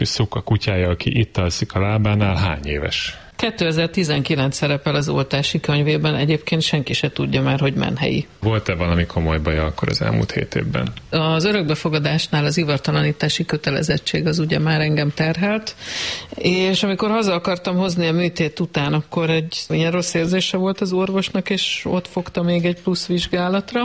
Szuka kutyája, aki itt alszik a lábánál, hány éves? 2019 szerepel az oltási könyvében, egyébként senki se tudja már, hogy menhelyi. Volt-e valami komoly baja akkor az elmúlt 7 évben? Az örökbefogadásnál az ivartalanítási kötelezettség az ugye már engem terhelt, és amikor haza akartam hozni a műtét után, akkor egy ilyen rossz érzése volt az orvosnak, és ott fogta még egy plusz vizsgálatra,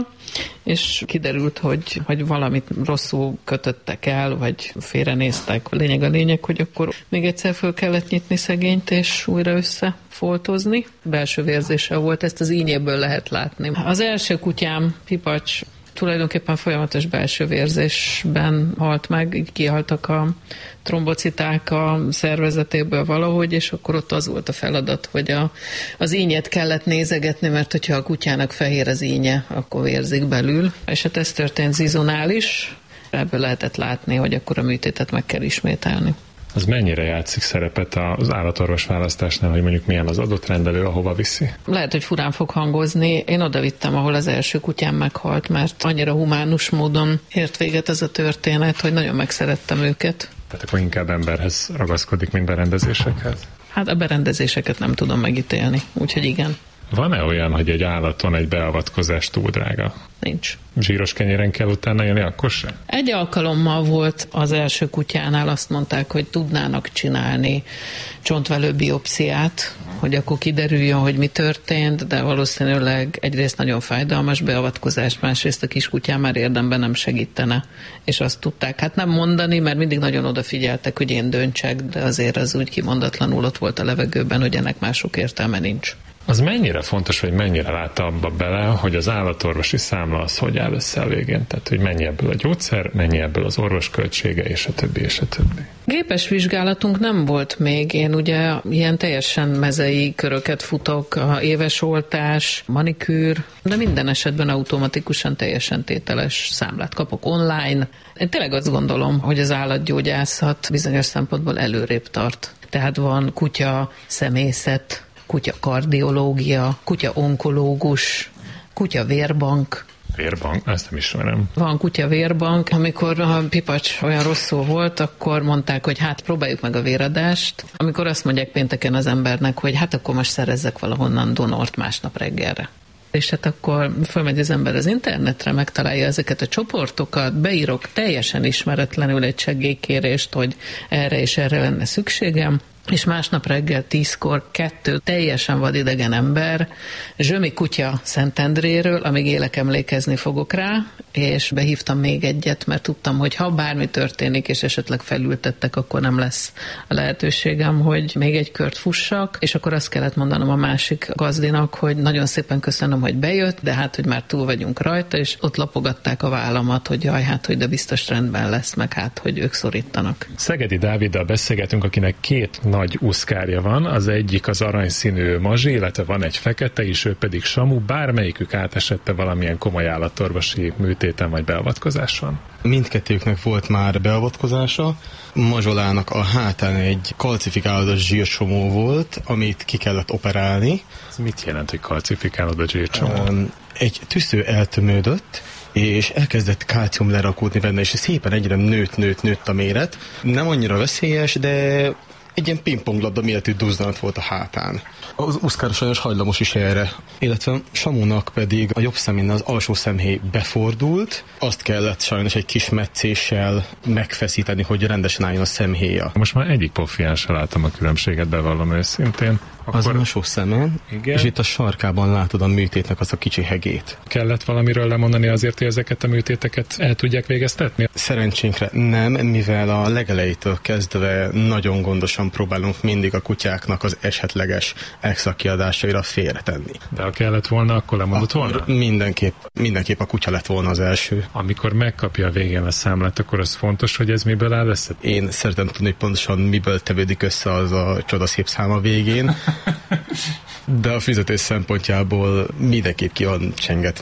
és kiderült, hogy valamit rosszul kötöttek el, vagy félrenéztek. A lényeg, hogy akkor még egyszer föl kellett nyitni szegényt, és újra összefoltozni. Belső vérzése volt, ezt az ínyéből lehet látni. Az első kutyám, Pipacs, tulajdonképpen folyamatos belső vérzésben halt meg, így kihaltak a trombociták a szervezetéből valahogy, és akkor ott az volt a feladat, hogy az ínyét kellett nézegetni, mert hogyha a kutyának fehér az ínye, akkor vérzik belül. És hát ez történt zizonális, ebből lehetett látni, hogy akkor a műtétet meg kell ismételni. Az mennyire játszik szerepet az állatorvos választásnál, hogy mondjuk milyen az adott rendelő, ahova viszi? Lehet, hogy furán fog hangozni. Én oda vittem, ahol az első kutyám meghalt, mert annyira humánus módon ért véget ez a történet, hogy nagyon megszerettem őket. Tehát akkor inkább emberhez ragaszkodik, mint berendezésekhez? Hát a berendezéseket nem tudom megítélni, úgyhogy igen. Van-e olyan, hogy egy állaton egy beavatkozás túl drága? Nincs. Zsíros kenyéren kell utána élni, akkor sem? Egy alkalommal volt az első kutyánál, azt mondták, hogy tudnának csinálni csontvelő biopsziát, hogy akkor kiderüljön, hogy mi történt, de valószínűleg egyrészt nagyon fájdalmas beavatkozás, másrészt a kiskutyám már érdemben nem segítene. És azt tudták hát nem mondani, mert mindig nagyon odafigyeltek, hogy én döntsek, de azért az úgy kimondatlanul ott volt a levegőben, hogy ennek már sok értelme nincs. Az mennyire fontos, vagy mennyire lát abba bele, hogy az állatorvosi számla az hogy áll össze a végén? Tehát, hogy mennyi ebből a gyógyszer, mennyi ebből az orvos költsége, és a többi, és a többi. Gépes vizsgálatunk nem volt még. Én ugye ilyen teljesen mezei köröket futok, a éves oltás, manikűr, de minden esetben automatikusan teljesen tételes számlát kapok online. Én tényleg azt gondolom, hogy az állatgyógyászat bizonyos szempontból előrébb tart. Tehát van kutya szemészet, kutya kardiológia, kutya onkológus, kutya vérbank. Vérbank? Ezt nem ismerem. Van kutya vérbank. Amikor a Pipacs olyan rosszul volt, akkor mondták, hogy hát próbáljuk meg a véradást. Amikor azt mondják pénteken az embernek, hogy hát akkor most szerezzek valahonnan donort másnap reggelre. És hát akkor fölmegy az ember az internetre, megtalálja ezeket a csoportokat, beírok teljesen ismeretlenül egy segélykérést, hogy erre és erre lenne szükségem, és másnap reggel 10-kor 2 teljesen vadidegen ember, zsömi kutya Szentendréről, amíg élek, emlékezni fogok rá, és behívtam még egyet, mert tudtam, hogy ha bármi történik, és esetleg felültettek, akkor nem lesz a lehetőségem, hogy még egy kört fussak, és akkor azt kellett mondanom a másik gazdinak, hogy nagyon szépen köszönöm, hogy bejött, de hát, hogy már túl vagyunk rajta, és ott lapogatták a vállamat, hogy jaj, hát, hogy de biztos rendben lesz, meg hát, hogy ők szorítanak. Szegedi Dáviddal beszélgetünk, akinek 2 nagy uszkárja van, az egyik az aranyszínű mazsi, illetve van egy fekete is, ő pedig Samu. Bármelyikük átesette valamilyen komoly állatorvosi műtéten vagy beavatkozáson? Mindkettőknek volt már beavatkozása. Mazsolának a hátán egy kalcifikálódott zsírsomó volt, amit ki kellett operálni. Ez mit jelent, hogy kalcifikálódott zsírsomó? Egy tüsző eltömődött, és elkezdett kálcium lerakódni benne, és szépen egyre nőtt a méret. Nem annyira veszélyes, de egy ilyen pingponglabda méretű duzzanat volt a hátán. Az uszkár sajnos hajlamos is erre. Illetve Samúnak pedig a jobb szemén az alsó szemhéj befordult, azt kellett sajnos egy kis metszéssel megfeszíteni, hogy rendesen álljon a szemhéja. Most már egyik pofján se látom a különbséget, bevallom őszintén. Akkor... Az alsó szemen, igen. És itt a sarkában látod a műtétnek azt a kicsi hegét. Kellett valamiről lemondani azért, hogy ezeket a műtéteket el tudják végeztetni? Szerencsénkre nem, mivel a legelejétől kezdve nagyon gondosan próbálunk mindig a kutyáknak az esetleges extra kiadásaira félretenni. De ha kellett volna, akkor lemondott volna? Mindenképp a kutya lett volna az első. Amikor megkapja a végén a számlát, akkor az fontos, hogy ez miből áll össze? Én szeretem tudni, hogy pontosan miből tevődik össze az a csodaszép szám a végén. De a fizetés szempontjából mindenképp ki van csengetve.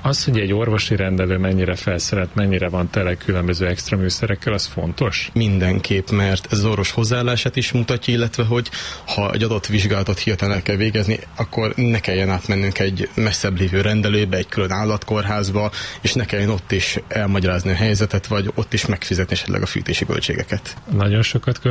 Az, hogy egy orvosi rendelő mennyire felszerelt, mennyire van tele különböző extra műszerekkel, az fontos? Mindenképp, mert ez az orvos hozzáállását is mutatja, illetve hogy ha egy adott vizsgálatot hirtelen el kell végezni, akkor ne kelljen átmennünk egy messzebb lévő rendelőbe, egy külön állatkórházba, és ne kelljen ott is elmagyarázni a helyzetet, vagy ott is megfizetni esetleg a fűtési költségeket. Nagyon sokat